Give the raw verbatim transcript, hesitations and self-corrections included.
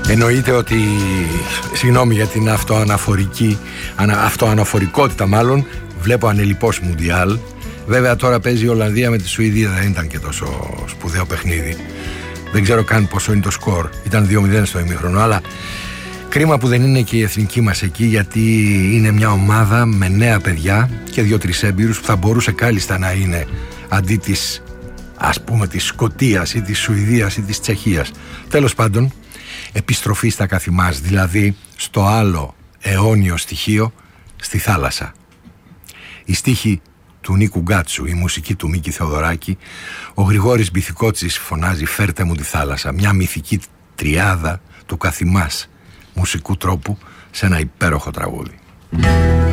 Εννοείται ότι, συγγνώμη για την αυτοαναφορική, ανα, αυτοαναφορικότητα μάλλον, βλέπω ανελιπώς Μουντιάλ. Βέβαια τώρα παίζει η Ολλανδία με τη Σουηδία, δεν ήταν και τόσο σπουδαίο παιχνίδι. Δεν ξέρω καν πόσο είναι το σκορ, ήταν δύο μηδέν στο ημίχρονο, αλλά κρίμα που δεν είναι και η εθνική μας εκεί, γιατί είναι μια ομάδα με νέα παιδιά και δύο-τρεις έμπειρους που θα μπορούσε κάλλιστα να είναι αντί της, ας πούμε, της Σκωτίας ή της Σουηδίας ή της Τσεχίας. Τέλος πάντων, επιστροφή στα καθημάς, δηλαδή στο άλλο αιώνιο στοιχείο, στη θάλασσα. Η στίχη του Νίκου Γκάτσου, η μουσική του Μίκη Θεοδωράκη, ο Γρηγόρης Μπιθικότσης φωνάζει «Φέρτε μου τη θάλασσα», μια μυθική τριάδα του καθημάς μουσικού τρόπου σε ένα υπέροχο τραγούδι.